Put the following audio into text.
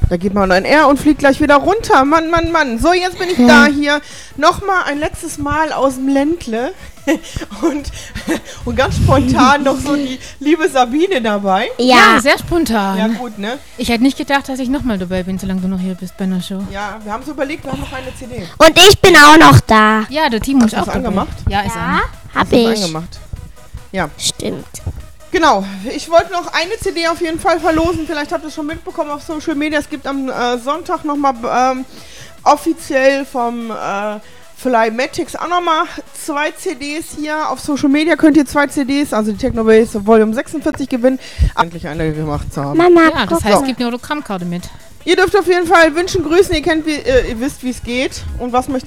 Da geht man in R und fliegt gleich wieder runter. Mann, Mann, Mann. So, jetzt bin ich da hier. Nochmal ein letztes Mal aus dem Ländle. und ganz spontan noch so die liebe Sabine dabei. Ja, sehr spontan. Ja, gut, ne? Ich hätte nicht gedacht, dass ich nochmal dabei bin, solange du noch hier bist bei einer Show. Ja, wir haben so überlegt, wir haben noch eine CD. Und ich bin auch noch da. Ja, der Timo ist auch dabei. Angemacht? Ja, ist an. Hab Hast du das ich. angemacht? Ja. Stimmt. Genau, ich wollte noch eine CD auf jeden Fall verlosen. Vielleicht habt ihr es schon mitbekommen auf Social Media. Es gibt am Sonntag nochmal offiziell vom Flymatics auch nochmal 2 CDs hier. Auf Social Media könnt ihr 2 CDs, also die Technobase Volume 46 gewinnen. Eigentlich eine gemacht zu haben. Mama, Ja, das heißt, es gibt eine Autogrammkarte mit. Ihr dürft auf jeden Fall wünschen, grüßen. Ihr wisst, wie es geht und was möchtet